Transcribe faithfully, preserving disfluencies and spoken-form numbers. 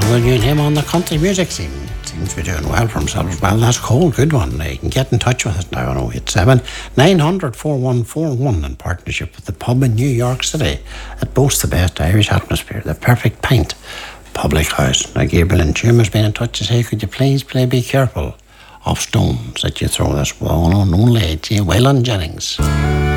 Well, you and him on the country music scene. Seems to be doing well for himself. Well, that's cool. Good one. You can get in touch with us now on oh eight seven, nine hundred, four one four one in partnership with the pub in New York City. It boasts the best Irish atmosphere, the perfect pint public house. Now, Gabriel and Jim has been in touch to say, could you please play Be Careful of stones that you throw this wall on only J. Waylon Jennings.